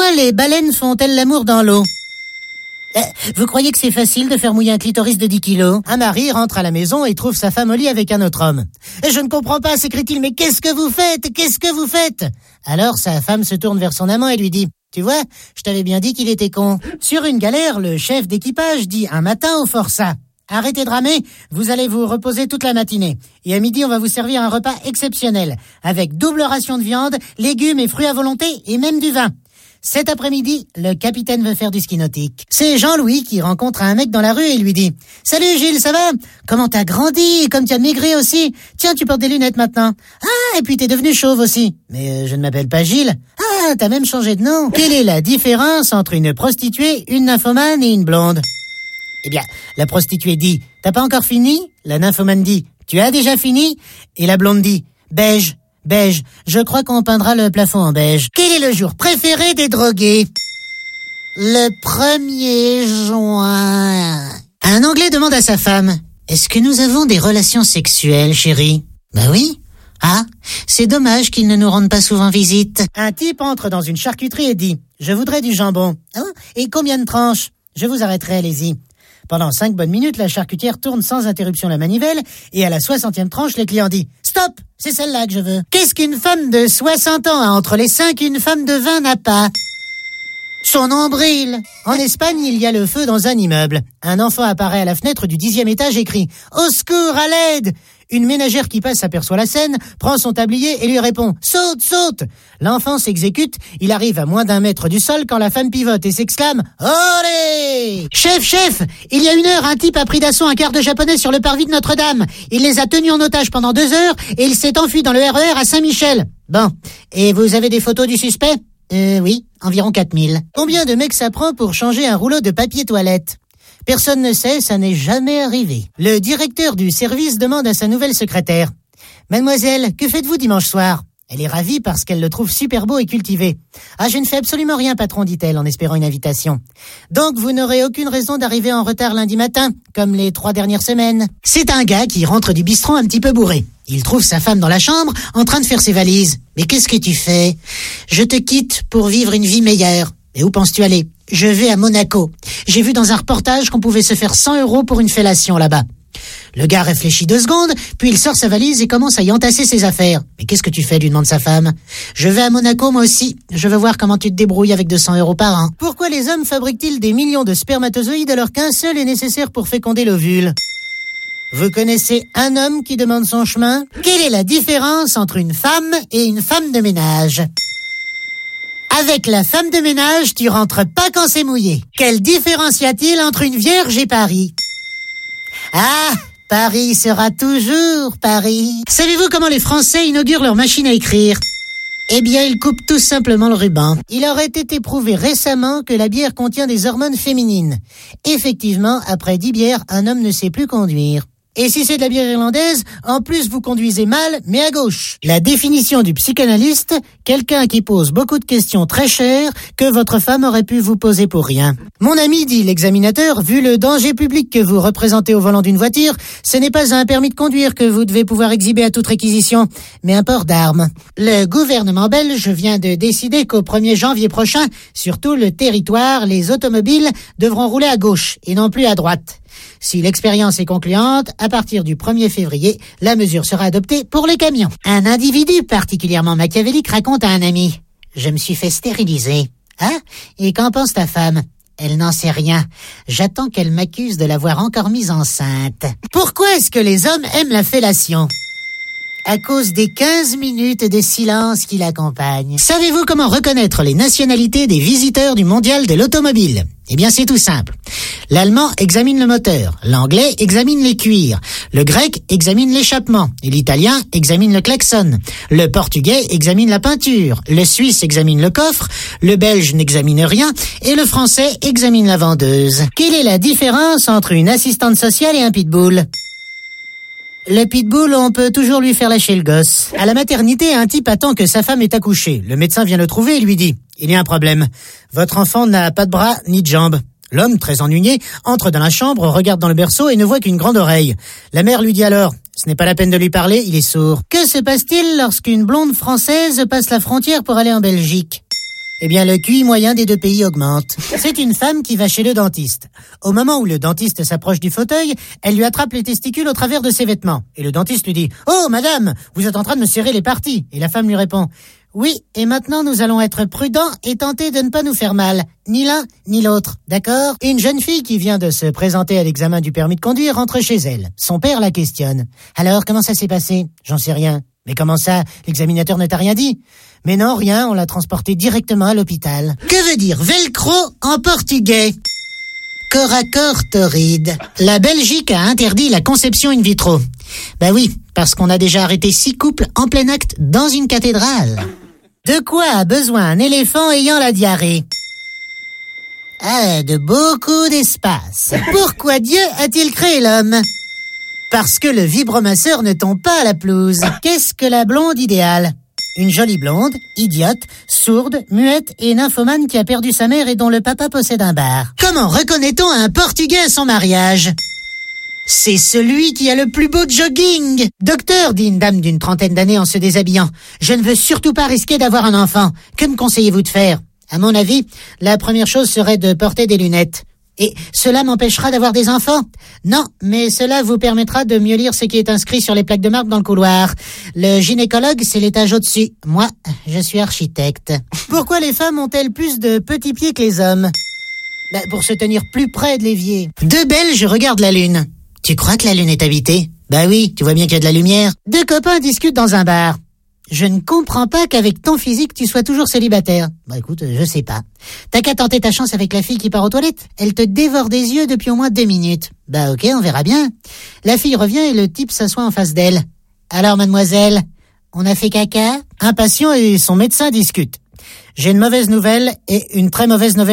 Pourquoi les baleines font-elles l'amour dans l'eau ? Vous croyez que c'est facile de faire mouiller un clitoris de 10 kilos ? Un mari rentre à la maison et trouve sa femme au lit avec un autre homme. « Je ne comprends pas » s'écrie-t-il, « mais qu'est-ce que vous faites ? Qu'est-ce que vous faites ?» Alors sa femme se tourne vers son amant et lui dit « Tu vois, je t'avais bien dit qu'il était con. » Sur une galère, le chef d'équipage dit un matin au forçat « Arrêtez de ramer, vous allez vous reposer toute la matinée. Et à midi, on va vous servir un repas exceptionnel, avec double ration de viande, légumes et fruits à volonté, et même du vin. » Cet après-midi, le capitaine veut faire du ski nautique. C'est Jean-Louis qui rencontre un mec dans la rue et lui dit « Salut Gilles, ça va ? Comment t'as grandi et comme tu as maigri aussi ? Tiens, tu portes des lunettes maintenant. Ah, et puis t'es devenu chauve aussi. Mais je ne m'appelle pas Gilles. Ah, t'as même changé de nom. Quelle est la différence entre une prostituée, une nymphomane et une blonde ? Eh bien, la prostituée dit « T'as pas encore fini ?» La nymphomane dit « Tu as déjà fini ?» Et la blonde dit « Beige. Beige, je crois qu'on peindra le plafond en beige. » Quel est le jour préféré des drogués ? Le 1er juin. Un Anglais demande à sa femme « Est-ce que nous avons des relations sexuelles, chérie ?» « Bah oui. » « Ah, c'est dommage qu'ils ne nous rendent pas souvent visite. » Un type entre dans une charcuterie et dit « Je voudrais du jambon. »« Ah, et combien de tranches ? Je vous arrêterai, allez-y. » Pendant 5 bonnes minutes, la charcutière tourne sans interruption la manivelle et à la 60e tranche, le client dit « Stop, c'est celle-là que je veux. » Qu'est-ce qu'une femme de 60 ans a entre les seins qu'une femme de 20 n'a pas ? Son nombril. En Espagne, il y a le feu dans un immeuble. Un enfant apparaît à la fenêtre du 10e étage et crie « Au secours, à l'aide !» Une ménagère qui passe aperçoit la scène, prend son tablier et lui répond « Saute, saute !» L'enfant s'exécute, il arrive à moins d'1 mètre du sol quand la femme pivote et s'exclame « Olé !» « Chef, chef, il y a 1 heure, un type a pris d'assaut un quart de japonais sur le parvis de Notre-Dame. Il les a tenus en otage pendant 2 heures et il s'est enfui dans le RER à Saint-Michel. » Bon, et vous avez des photos du suspect ? Oui, environ 4000. Combien de mecs ça prend pour changer un rouleau de papier toilette ? Personne ne sait, ça n'est jamais arrivé. Le directeur du service demande à sa nouvelle secrétaire « Mademoiselle, que faites-vous dimanche soir ?» Elle est ravie parce qu'elle le trouve super beau et cultivé. « Ah, je ne fais absolument rien, patron, dit-elle en espérant une invitation. Donc, vous n'aurez aucune raison d'arriver en retard lundi matin, comme les 3 dernières semaines. » C'est un gars qui rentre du bistrot un petit peu bourré. Il trouve sa femme dans la chambre, en train de faire ses valises. « Mais qu'est-ce que tu fais ? » ?»« Je te quitte pour vivre une vie meilleure. »« Et où penses-tu aller ? » ?»« Je vais à Monaco. J'ai vu dans un reportage qu'on pouvait se faire 100 € pour une fellation là-bas. » Le gars réfléchit 2 secondes, puis il sort sa valise et commence à y entasser ses affaires. « Mais qu'est-ce que tu fais ?» lui demande sa femme. « Je vais à Monaco moi aussi. Je veux voir comment tu te débrouilles avec 200 € par an. » Pourquoi les hommes fabriquent-ils des millions de spermatozoïdes alors qu'un seul est nécessaire pour féconder l'ovule ? Vous connaissez un homme qui demande son chemin ? Quelle est la différence entre une femme et une femme de ménage ? Avec la femme de ménage, tu rentres pas quand c'est mouillé. Quelle différence y a-t-il entre une vierge et Paris ? Ah, Paris sera toujours Paris. Savez-vous comment les Français inaugurent leur machine à écrire ? Eh bien, ils coupent tout simplement le ruban. Il aurait été prouvé récemment que la bière contient des hormones féminines. Effectivement, après 10 bières, un homme ne sait plus conduire. Et si c'est de la bière irlandaise, en plus vous conduisez mal, mais à gauche. La définition du psychanalyste, quelqu'un qui pose beaucoup de questions très chères que votre femme aurait pu vous poser pour rien. Mon ami, dit l'examinateur, vu le danger public que vous représentez au volant d'une voiture, ce n'est pas un permis de conduire que vous devez pouvoir exhiber à toute réquisition, mais un port d'armes. Le gouvernement belge vient de décider qu'au 1er janvier prochain, sur tout le territoire, les automobiles devront rouler à gauche et non plus à droite. Si l'expérience est concluante, à partir du 1er février, la mesure sera adoptée pour les camions. Un individu particulièrement machiavélique raconte à un ami « Je me suis fait stériliser. »« Ah, et qu'en pense ta femme ?»« Elle n'en sait rien. J'attends qu'elle m'accuse de l'avoir encore mise enceinte. » Pourquoi est-ce que les hommes aiment la fellation ? À cause des 15 minutes de silence qui l'accompagnent. Savez-vous comment reconnaître les nationalités des visiteurs du mondial de l'automobile ? Eh bien, c'est tout simple. L'allemand examine le moteur, l'anglais examine les cuirs, le grec examine l'échappement, et l'italien examine le klaxon, le portugais examine la peinture, le suisse examine le coffre, le belge n'examine rien, et le français examine la vendeuse. Quelle est la différence entre une assistante sociale et un pitbull ? Le pitbull, on peut toujours lui faire lâcher le gosse. À la maternité, un type attend que sa femme ait accouché. Le médecin vient le trouver et lui dit « Il y a un problème. Votre enfant n'a pas de bras ni de jambes. » L'homme, très ennuyé, entre dans la chambre, regarde dans le berceau et ne voit qu'une grande oreille. La mère lui dit alors « Ce n'est pas la peine de lui parler, il est sourd. » Que se passe-t-il lorsqu'une blonde française passe la frontière pour aller en Belgique ? Eh bien, le QI moyen des deux pays augmente. C'est une femme qui va chez le dentiste. Au moment où le dentiste s'approche du fauteuil, elle lui attrape les testicules au travers de ses vêtements. Et le dentiste lui dit « Oh, madame, vous êtes en train de me serrer les parties !» Et la femme lui répond « Oui, et maintenant nous allons être prudents et tenter de ne pas nous faire mal. Ni l'un, ni l'autre. D'accord ?» Une jeune fille qui vient de se présenter à l'examen du permis de conduire rentre chez elle. Son père la questionne. « Alors, comment ça s'est passé ?»« J'en sais rien. » « Mais comment ça? L'examinateur ne t'a rien dit ?»« Mais non, rien, on l'a transporté directement à l'hôpital. » Que veut dire velcro en portugais? Corps à corps torride. La Belgique a interdit la conception in vitro. Bah oui, parce qu'on a déjà arrêté 6 couples en plein acte dans une cathédrale. De quoi a besoin un éléphant ayant la diarrhée? Ah, de beaucoup d'espace. Pourquoi Dieu a-t-il créé l'homme? Parce que le vibromasseur ne tombe pas à la pelouse. Qu'est-ce que la blonde idéale? Une jolie blonde, idiote, sourde, muette et nymphomane qui a perdu sa mère et dont le papa possède un bar. Comment reconnaît-on un Portugais à son mariage? C'est celui qui a le plus beau jogging. Docteur, dit une dame d'une trentaine d'années en se déshabillant, je ne veux surtout pas risquer d'avoir un enfant. Que me conseillez-vous de faire? À mon avis, la première chose serait de porter des lunettes. Et cela m'empêchera d'avoir des enfants? Non, mais cela vous permettra de mieux lire ce qui est inscrit sur les plaques de marque dans le couloir. Le gynécologue, c'est l'étage au-dessus. Moi, je suis architecte. Pourquoi les femmes ont-elles plus de petits pieds que les hommes? Pour se tenir plus près de l'évier. 2 Belges regardent la lune. Tu crois que la lune est habitée? Bah oui, tu vois bien qu'il y a de la lumière. 2 copains discutent dans un bar. Je ne comprends pas qu'avec ton physique, tu sois toujours célibataire. Bah écoute, je sais pas. T'as qu'à tenter ta chance avec la fille qui part aux toilettes. Elle te dévore des yeux depuis au moins 2 minutes. Bah ok, on verra bien. La fille revient et le type s'assoit en face d'elle. Alors mademoiselle, on a fait caca? Un patient et son médecin discutent. J'ai une mauvaise nouvelle et une très mauvaise nouvelle.